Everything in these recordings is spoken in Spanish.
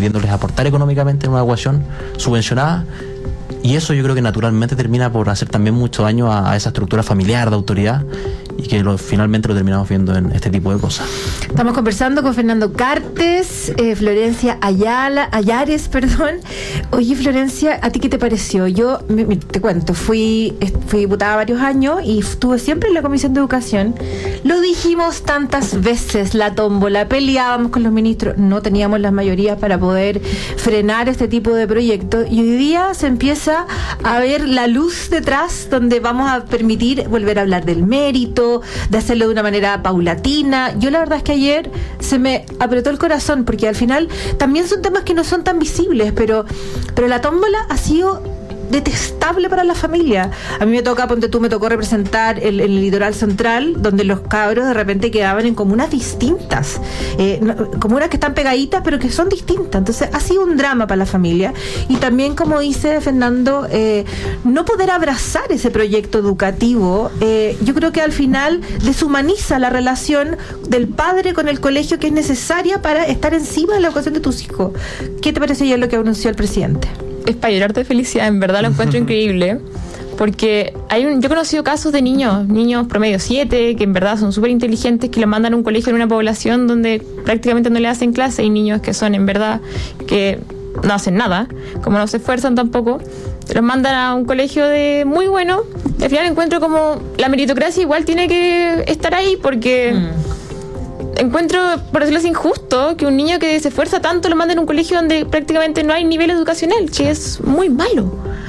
pidiéndoles aportar económicamente en una ecuación subvencionada. Y eso yo creo que naturalmente termina por hacer también mucho daño a esa estructura familiar de autoridad, y que finalmente lo terminamos viendo en este tipo de cosas. Estamos conversando con Fernando Cartes, Florencia Ayares. Oye, Florencia, ¿a ti qué te pareció? Yo te cuento, fui diputada varios años y estuve siempre en la Comisión de Educación. Lo dijimos tantas veces, la tómbola, peleábamos con los ministros, no teníamos las mayorías para poder frenar este tipo de proyectos, y hoy día se empieza a ver la luz detrás, donde vamos a permitir volver a hablar del mérito, de hacerlo de una manera paulatina. Yo la verdad es que ayer se me apretó el corazón, porque al final también son temas que no son tan visibles, pero la tómbola ha sido detestable para la familia. A mí me tocó representar el litoral central, donde los cabros de repente quedaban en comunas distintas, comunas que están pegaditas pero que son distintas. Entonces ha sido un drama para la familia, y también, como dice Fernando, no poder abrazar ese proyecto educativo, yo creo que al final deshumaniza la relación del padre con el colegio, que es necesaria para estar encima de la educación de tus hijos. ¿Qué te parece ayer lo que anunció el presidente? Es para llorarte de felicidad, en verdad lo encuentro increíble, porque yo he conocido casos de niños promedio 7, que en verdad son súper inteligentes, que los mandan a un colegio en una población donde prácticamente no le hacen clase, y niños que son en verdad que no hacen nada, como no se esfuerzan tampoco, los mandan a un colegio muy bueno. Al final encuentro como la meritocracia igual tiene que estar ahí, porque encuentro, por decirlo así, injusto que un niño que se esfuerza tanto lo manden a un colegio donde prácticamente no hay nivel educacional, que es muy malo.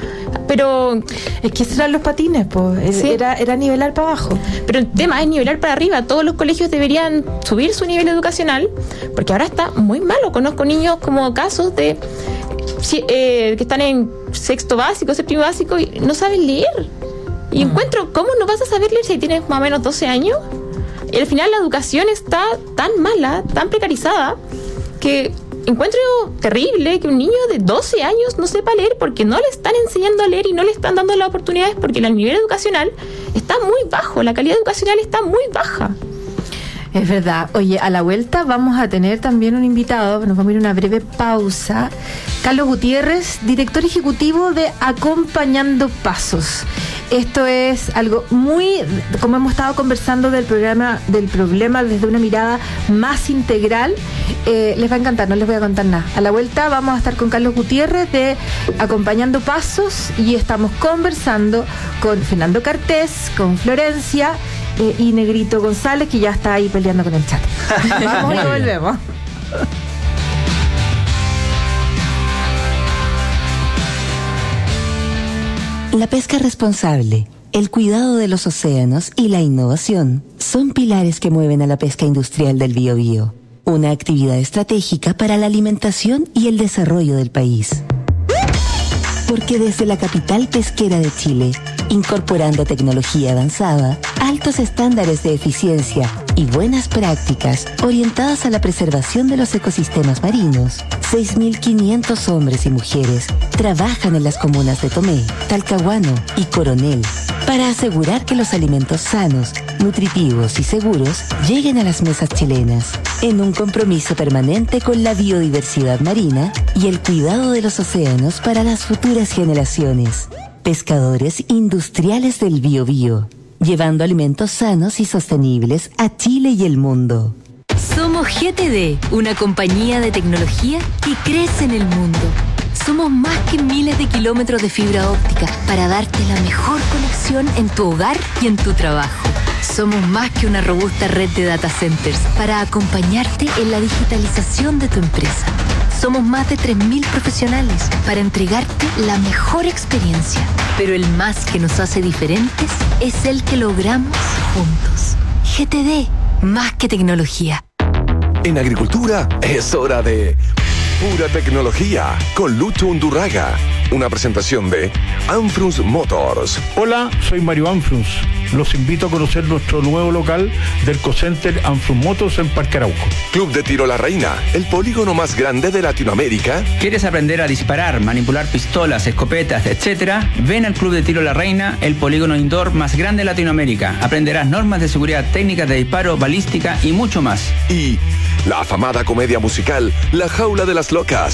Pero es que eran los patines, pues, ¿sí? Era nivelar para abajo. Pero el tema es nivelar para arriba. Todos los colegios deberían subir su nivel educacional, porque ahora está muy malo. Conozco niños como casos de que están en sexto básico, séptimo básico, y no saben leer. Y encuentro, ¿cómo no vas a saber leer si tienes más o menos 12 años? Y al final la educación está tan mala, tan precarizada, que encuentro terrible que un niño de 12 años no sepa leer, porque no le están enseñando a leer y no le están dando las oportunidades, porque el nivel educacional está muy bajo, la calidad educacional está muy baja. Es verdad. Oye, a la vuelta vamos a tener también un invitado, nos vamos a ir a una breve pausa. Carlos Gutiérrez, director ejecutivo de Acompañando Pasos. Esto es algo muy, como hemos estado conversando del problema desde una mirada más integral, les va a encantar, no les voy a contar nada. A la vuelta vamos a estar con Carlos Gutiérrez de Acompañando Pasos, y estamos conversando con Fernando Cartes, con Florencia y Negrito González, que ya está ahí peleando con el chat. Vamos y volvemos. La pesca responsable, el cuidado de los océanos y la innovación son pilares que mueven a la pesca industrial del Biobío, una actividad estratégica para la alimentación y el desarrollo del país. Porque desde la capital pesquera de Chile, incorporando tecnología avanzada, altos estándares de eficiencia y buenas prácticas orientadas a la preservación de los ecosistemas marinos, 6.500 hombres y mujeres trabajan en las comunas de Tomé, Talcahuano y Coronel para asegurar que los alimentos sanos, nutritivos y seguros lleguen a las mesas chilenas, en un compromiso permanente con la biodiversidad marina y el cuidado de los océanos para las futuras generaciones. Pescadores industriales del Biobío, llevando alimentos sanos y sostenibles a Chile y el mundo. Somos GTD, una compañía de tecnología que crece en el mundo. Somos más que miles de kilómetros de fibra óptica para darte la mejor conexión en tu hogar y en tu trabajo. Somos más que una robusta red de data centers para acompañarte en la digitalización de tu empresa. Somos más de 3.000 profesionales para entregarte la mejor experiencia. Pero el más que nos hace diferentes es el que logramos juntos. GTD, más que tecnología. En agricultura es hora de pura tecnología con Lucho Undurraga. Una presentación de Anfrunz Motors. Hola, soy Mario Anfrunz. Los invito a conocer nuestro nuevo local del Cocenter Anfrunz Motors en Parque Arauco. Club de Tiro La Reina, el polígono más grande de Latinoamérica. ¿Quieres aprender a disparar, manipular pistolas, escopetas, etcétera? Ven al Club de Tiro La Reina, el polígono indoor más grande de Latinoamérica. Aprenderás normas de seguridad, técnicas de disparo, balística y mucho más. Y la afamada comedia musical La Jaula de las Locas.